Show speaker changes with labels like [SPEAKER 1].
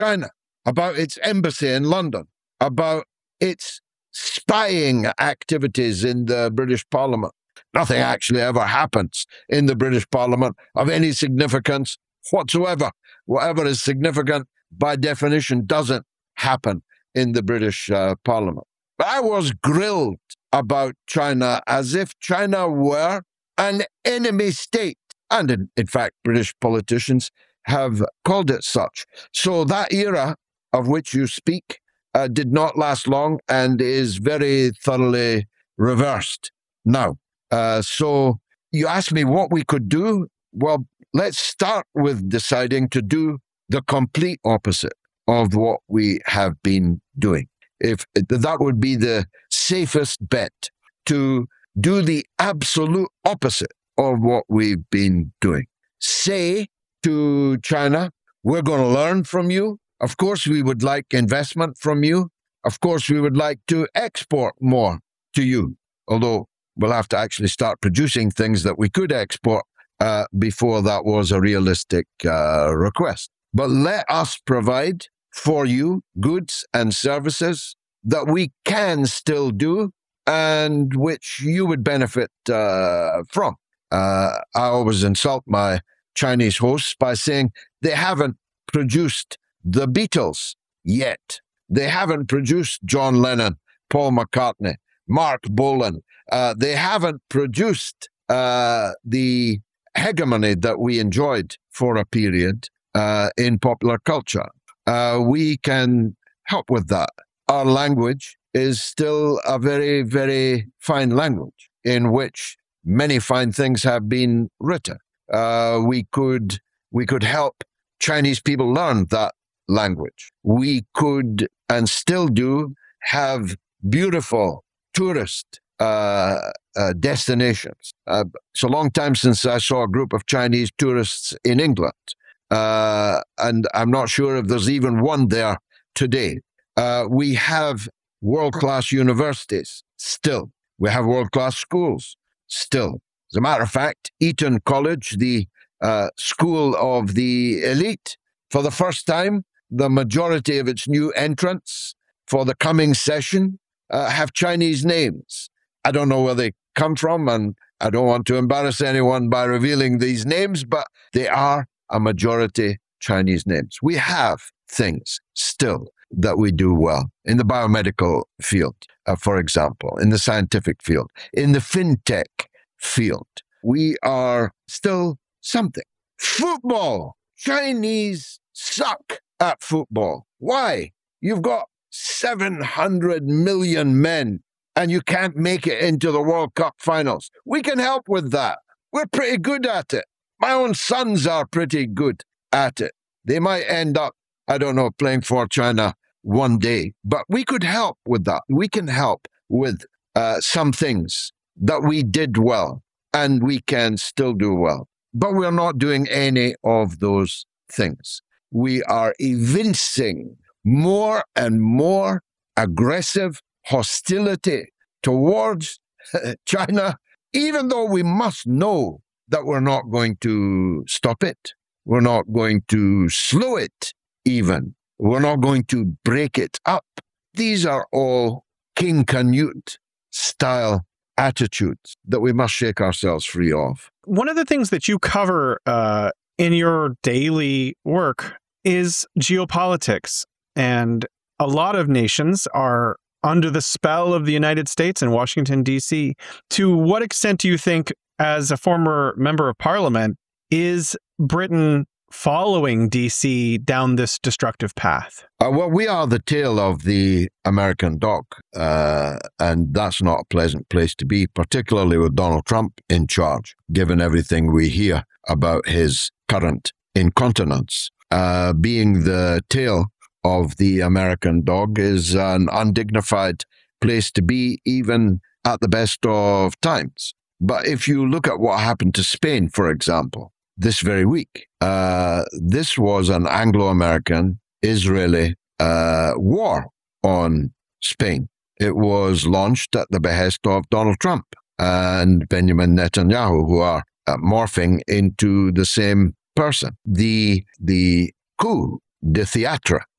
[SPEAKER 1] China, about its embassy in London, about its spying activities in the British Parliament. Nothing actually ever happens in the British Parliament of any significance whatsoever. Whatever is significant, by definition, doesn't happen in the British Parliament. But I was grilled about China as if China were an enemy state. And in fact, British politicians have called it such. So that era of which you speak did not last long and is very thoroughly reversed now. So you asked me what we could do. Well, let's start with deciding to do the complete opposite of what we have been doing. If that would be the safest bet, to do the absolute opposite of what we've been doing. Say to China, we're going to learn from you. Of course, we would like investment from you. Of course, we would like to export more to you, although we'll have to actually start producing things that we could export before that was a realistic request. But let us provide for you goods and services that we can still do and which you would benefit from. I always insult my Chinese hosts by saying they haven't produced the Beatles yet. They haven't produced John Lennon, Paul McCartney, Mark Bolan. They haven't produced the hegemony that we enjoyed for a period in popular culture. We can help with that. Our language is still a very, very fine language in which many fine things have been written. We could help Chinese people learn that language. We could, and still do, have beautiful tourist destinations. It's a long time since I saw a group of Chinese tourists in England, and I'm not sure if there's even one there today. We have world-class universities still. We have world-class schools still. As a matter of fact, Eton College, the school of the elite, for the first time, the majority of its new entrants for the coming session have Chinese names. I don't know where they come from, and I don't want to embarrass anyone by revealing these names, but they are a majority Chinese names. We have things still that we do well in the biomedical field, for example, in the scientific field, in the fintech field. We are still something. Football. Chinese suck at football. Why? You've got 700 million men and you can't make it into the World Cup finals. We can help with that. We're pretty good at it. My own sons are pretty good at it. They might end up, I don't know, playing for China one day, but we could help with that. We can help with some things that we did well and we can still do well. But we're not doing any of those things. We are evincing more and more aggressive hostility towards China, even though we must know that we're not going to stop it. We're not going to slow it even. We're not going to break it up. These are all King Canute style attitudes that we must shake ourselves free of.
[SPEAKER 2] One of the things that you cover in your daily work is geopolitics. And a lot of nations are under the spell of the United States and Washington, D.C. To what extent do you think, as a former member of parliament, is Britain following D.C. down this destructive path?
[SPEAKER 1] Well, we are the tail of the American dog, and that's not a pleasant place to be, particularly with Donald Trump in charge, given everything we hear about his current incontinence. Being the tail of the American dog is an undignified place to be, even at the best of times. But if you look at what happened to Spain, for example, this very week, this was an Anglo-American Israeli war on Spain. It was launched at the behest of Donald Trump and Benjamin Netanyahu, who are morphing into the same person. The coup de théâtre